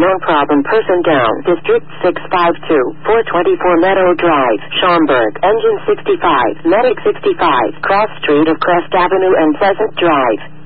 known problem person down. District 652, 424 Meadow Drive, Schaumburg. Engine 65, Medic 65, Cross Street of Crest Avenue and Pleasant Drive.